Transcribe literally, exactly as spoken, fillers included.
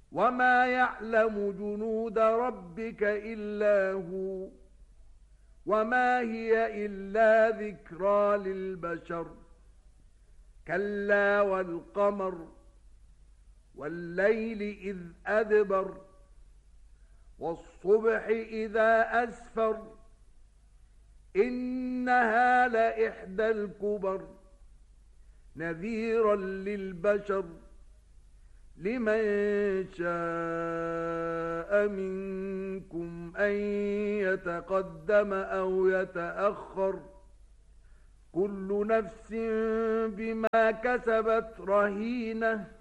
وما يعلم جنود ربك إلا هو وما هي إلا ذكرى للبشر كلا والقمر والليل إذ أدبر والصبح إذا أسفر إنها لإحدى الكبر نذيرا للبشر لمن شاء منكم أن يتقدم أو يتأخر كل نفس بما كسبت رهينة